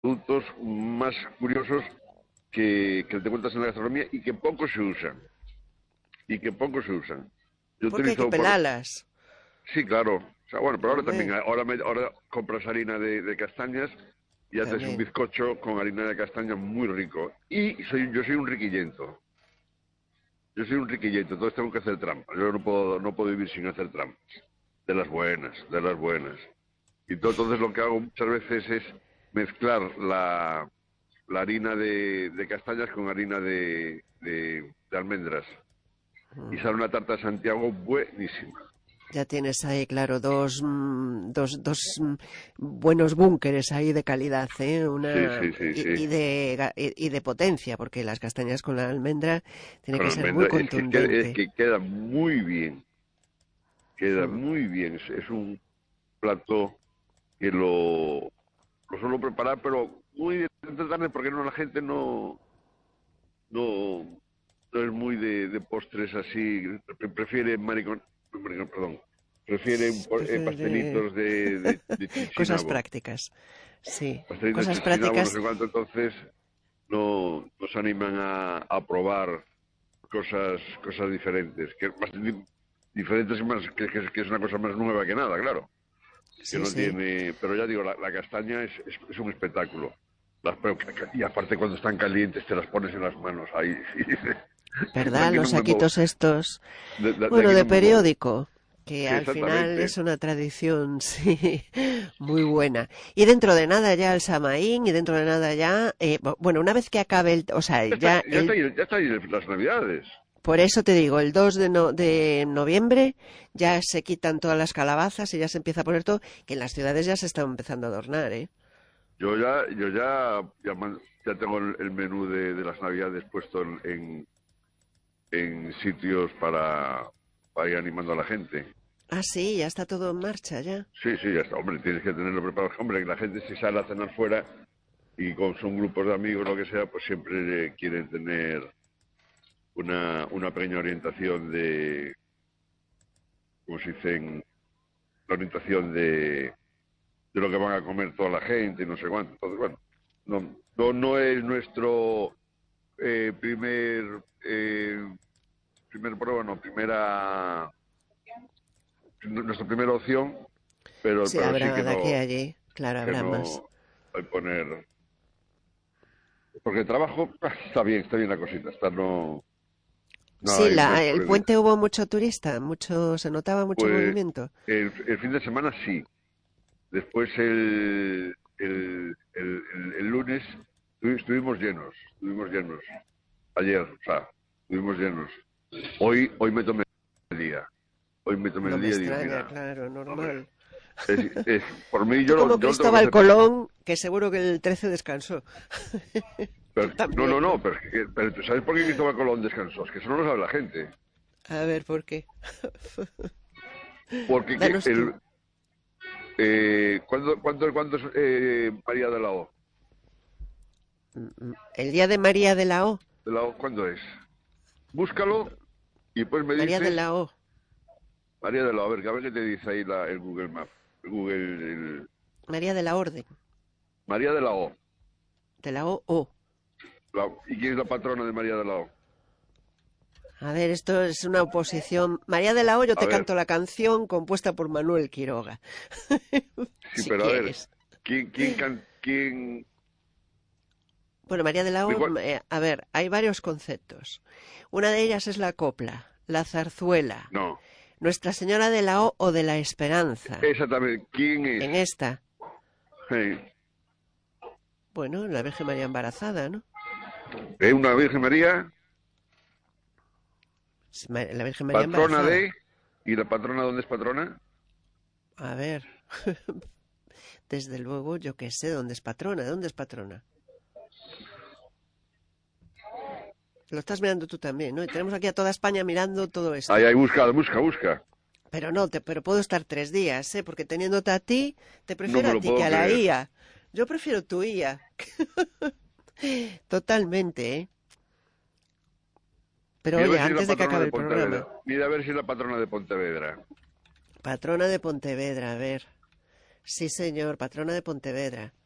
productos más curiosos que te encuentras en la gastronomía y que poco se usan. Y que poco se usan. Yo Porque hay que utilizo, pelarlas. sí, claro. O sea, bueno, pero ahora también, Hombre, ahora compras harina de castañas y haces un también. bizcocho con harina de castaña muy rico. Y yo soy un riquillento. Yo soy un riquillento, entonces tengo que hacer trampas. Yo no puedo vivir sin hacer trampas. De las buenas, de las buenas. Y entonces lo que hago muchas veces es mezclar la harina de castañas con harina de almendras. Y Mm. sale una tarta de Santiago buenísima. Ya tienes ahí, claro, buenos búnkeres ahí de calidad, ¿eh? Sí, sí, sí, sí. Y de potencia, porque las castañas con la almendra tiene Con que ser muy almendra, es contundente. que queda muy bien. Queda Mm. muy bien. Es un plato que lo suelo preparar, pero muy de tarde porque no, la gente no, no es muy de postres así, prefiere perdón, prefiere Prefiere pastelitos de cosas chinchínabo, prácticas. Sí, pastelitos de cosas chinchínabo, no prácticas. sé cuánto, entonces no nos animan a probar cosas diferentes, diferentes y más, que es una cosa más nueva que nada, claro, que Sí, no sí. tiene, pero ya digo, la castaña es un espectáculo. Y aparte cuando están calientes te las pones en las manos, ahí, sí, de ¿Verdad? aquí no Los me muevo, saquitos estos, de bueno, aquí de no me muevo. periódico, que Sí, al final exactamente. es una tradición, sí, muy buena. Y dentro de nada ya el Samaín, y dentro de nada ya, bueno, una vez que acabe o sea, ya el, Ya está ahí las navidades. por eso te digo, el 2 de noviembre ya se quitan todas las calabazas y ya se empieza a poner todo, que en las ciudades ya se está empezando a adornar, ¿eh? Ya tengo el menú de las navidades puesto en sitios para ir animando a la gente. Ah, sí, ya está todo en marcha ya. Sí, sí, ya está. Hombre, tienes que tenerlo preparado. Hombre, que la gente si sale a cenar fuera y con son grupos de amigos, lo que sea, pues siempre quieren tener una pequeña orientación como se dice, la orientación de lo que van a comer toda la gente y no sé cuánto. Entonces, bueno, no es nuestro primer prueba, no, nuestra primera opción, Sí, pero sí habrá de aquí a allí, claro, que habrá más. no hay poner, porque el trabajo está bien la cosita, no Sí, hay, no hay el problema. puente hubo mucho turista, se notaba mucho Pues movimiento. el fin de semana sí, después el lunes estuvimos llenos, ayer, o sea, estuvimos llenos. Hoy me tomé el día. Hoy me tomé No el me día y digo, extraña, mira, claro, hombre, normal. por mí Tú como yo lo tengo que Cristóbal hacer para... Colón, que seguro que el 13 descansó. Tú No, también, no, ¿no? pero ¿tú sabes por qué Cristóbal Colón descansó? Es que eso no lo sabe la gente. A ver, ¿por qué? Porque Danos tú. ¿cuándo es María de la O? El día de María de la O. ¿De la O cuándo es? Búscalo y pues me María de dices la O. María de la O. A ver qué te dice ahí el Google Maps. María de la Orden. María de la O. De la O, O. ¿Y quién es la patrona de María de la O? A ver, esto es una oposición. María de la O, yo A te ver, canto la canción compuesta por Manuel Quiroga. sí, Si pero a ver, quieres. quién, Bueno, María de la de O, cuál? a ver, hay varios conceptos. Una de ellas es la copla, la zarzuela, No, Nuestra Señora de la O de la Esperanza. esa también, ¿quién es? En esta, Eh, bueno, la Virgen María embarazada, ¿no? ¿Es una Virgen María? La Virgen María Patrona embarazada. de... ¿Y la patrona dónde es patrona? A ver, desde luego, yo qué sé, ¿dónde es patrona? ¿De dónde es patrona? Lo estás mirando tú también, ¿no? Y tenemos aquí a toda España mirando todo Ahí, esto. ahí, busca. Pero no, pero puedo estar 3 días, ¿eh? Porque teniéndote a ti, te No prefiero me a lo ti que puedo a la creer. IA. Yo prefiero tu IA. Totalmente, ¿eh? Pero Mira a oye, ver si es la antes de que patrona acabe de el programa. Pontevedra. Mira a ver si es la patrona de Pontevedra. Patrona de Pontevedra, a ver. Sí, señor, patrona de Pontevedra.